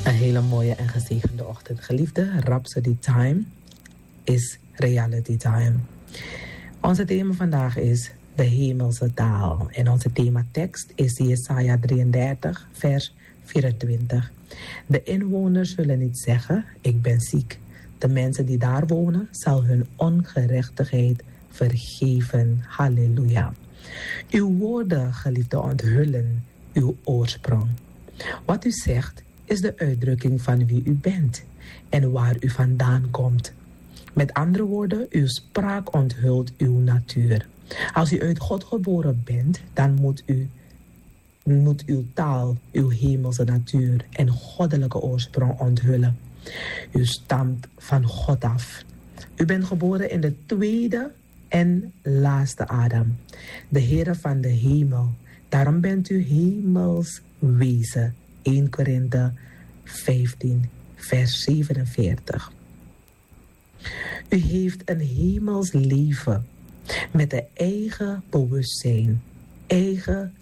Een hele mooie en gezegende ochtend, geliefde. Rhapsody Time is reality time. Onze thema vandaag is de hemelse taal. En onze thematekst is Jesaja 33, vers 24. De inwoners zullen niet zeggen, ik ben ziek. De mensen die daar wonen, zal hun ongerechtigheid vergeven. Halleluja. Uw woorden, geliefde, onthullen uw oorsprong. Wat u zegt is de uitdrukking van wie u bent en waar u vandaan komt. Met andere woorden, uw spraak onthult uw natuur. Als u uit God geboren bent, dan moet uw taal, uw hemelse natuur en goddelijke oorsprong onthullen. U stamt van God af. U bent geboren in de tweede en laatste Adam, de Heere van de hemel. Daarom bent u hemels wezen. 1 Korinthe 15, vers 47. U heeft een hemels leven met een eigen bewustzijn, eigen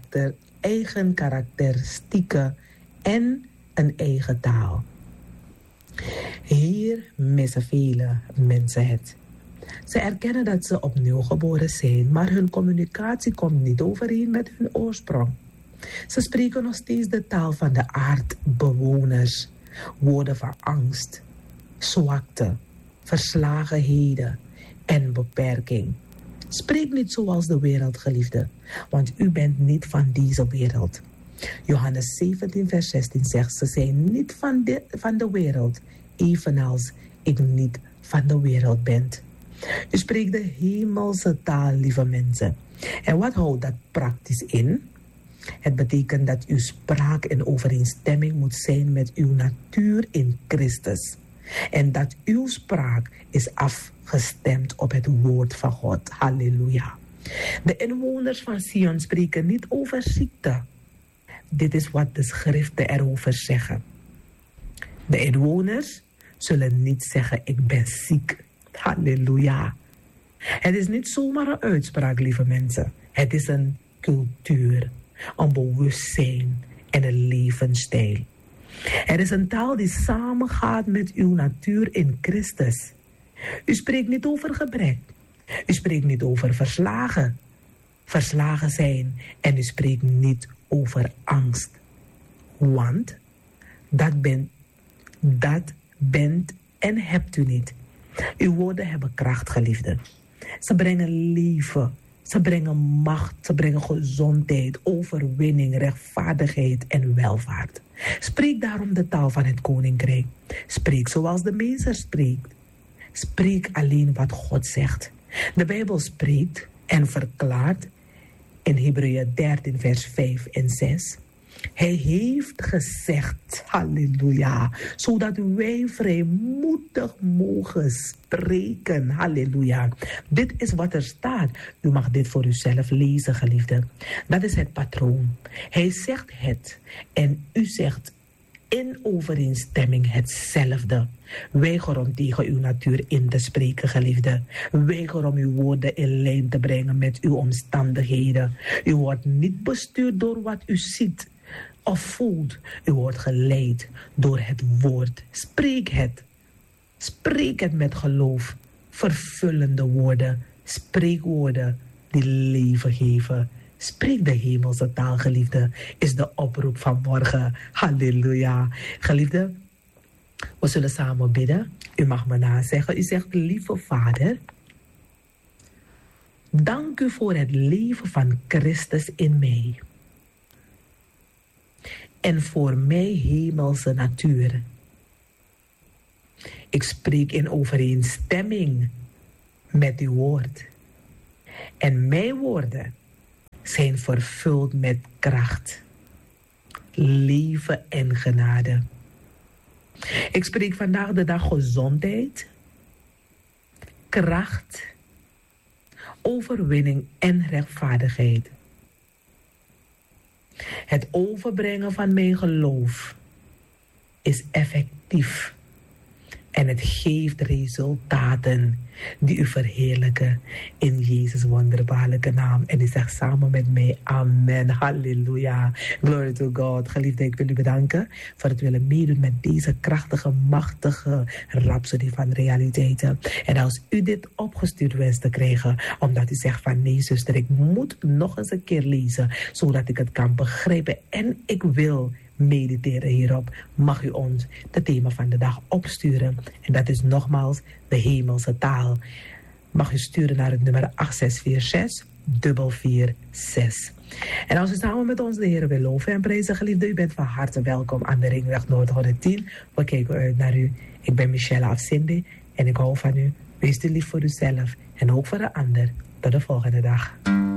karakteristieken en een eigen taal. Hier missen vele mensen het. Ze erkennen dat ze opnieuw geboren zijn, maar hun communicatie komt niet overeen met hun oorsprong. Ze spreken nog steeds de taal van de aardbewoners, woorden van angst, zwakte, verslagenheden en beperking. Spreek niet zoals de wereld, geliefde, want u bent niet van deze wereld. Johannes 17, vers 16 zegt, ze zijn niet van de wereld, evenals ik niet van de wereld ben. U spreekt de hemelse taal, lieve mensen. En wat houdt dat praktisch in? Het betekent dat uw spraak in overeenstemming moet zijn met uw natuur in Christus. En dat uw spraak is afgestemd op het woord van God. Halleluja. De inwoners van Sion spreken niet over ziekte. Dit is wat de schriften erover zeggen. De inwoners zullen niet zeggen, ik ben ziek. Halleluja. Het is niet zomaar een uitspraak, lieve mensen. Het is een cultuur, een bewustzijn en een levensstijl. Er is een taal die samengaat met uw natuur in Christus. U spreekt niet over gebrek. U spreekt niet over verslagen zijn. En u spreekt niet over angst. Want dat bent en hebt u niet. Uw woorden hebben kracht, geliefde. Ze brengen leven. Ze brengen macht, ze brengen gezondheid, overwinning, rechtvaardigheid en welvaart. Spreek daarom de taal van het koninkrijk. Spreek zoals de meester spreekt. Spreek alleen wat God zegt. De Bijbel spreekt en verklaart in Hebreeën 13 vers 5 en 6. Hij heeft gezegd, halleluja, zodat wij vrijmoedig mogen spreken, halleluja. Dit is wat er staat. U mag dit voor uzelf lezen, geliefde. Dat is het patroon. Hij zegt het en u zegt in overeenstemming hetzelfde. Weiger om tegen uw natuur in te spreken, geliefde. Weiger om uw woorden in lijn te brengen met uw omstandigheden. U wordt niet bestuurd door wat u ziet of voelt. U wordt geleid door het woord. Spreek het. Spreek het met geloof. Vervullende woorden. Spreekwoorden die leven geven. Spreek de hemelse taal, geliefde, is de oproep van morgen. Halleluja. Geliefde, we zullen samen bidden. U mag me nazeggen. U zegt, lieve Vader, dank u voor het leven van Christus in mij. En voor mij hemelse natuur. Ik spreek in overeenstemming met uw woord. En mijn woorden zijn vervuld met kracht, leven en genade. Ik spreek vandaag de dag gezondheid, kracht, overwinning en rechtvaardigheid. Het overbrengen van mijn geloof is effectief En het geeft resultaten die u verheerlijken in Jezus' wonderbaarlijke naam. En u zegt samen met mij amen. Halleluja. Glory to God. Geliefde, ik wil u bedanken voor het willen meedoen met deze krachtige, machtige rhapsodie van realiteiten. En als u dit opgestuurd wenst te krijgen, omdat u zegt van nee zuster, ik moet nog eens een keer lezen, zodat ik het kan begrijpen en ik wil mediteren hierop, mag u ons het thema van de dag opsturen. En dat is nogmaals de hemelse taal. Mag u sturen naar het nummer 8646 En als u samen met ons de Heer wil loven en prijzen, geliefde, u bent van harte welkom aan de Ringweg Noord 110. We kijken uit naar u. Ik ben Michelle Afsinde en ik hou van u. Wees u lief voor uzelf en ook voor de ander. Tot de volgende dag.